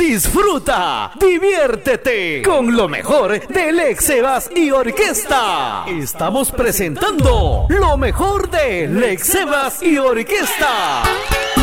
Disfruta, diviértete con lo mejor de Lex Sebas y Orquesta. Estamos presentando lo mejor de Lex Sebas y Orquesta.